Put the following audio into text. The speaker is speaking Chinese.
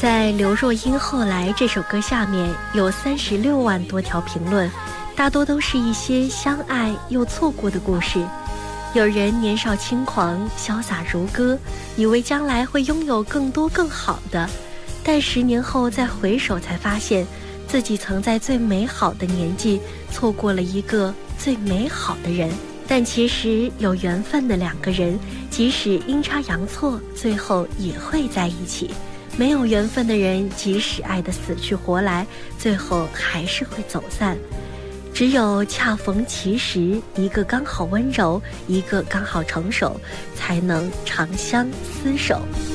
在刘若英后来这首歌下面有36万多条评论，大多都是一些相爱又错过的故事。有人年少轻狂，潇洒如歌，以为将来会拥有更多更好的，但10年后再回首，才发现自己曾在最美好的年纪错过了一个最美好的人。但其实有缘分的两个人，即使阴差阳错，最后也会在一起；没有缘分的人，即使爱得死去活来，最后还是会走散。只有恰逢其时，一个刚好温柔，一个刚好成熟，才能长相厮守。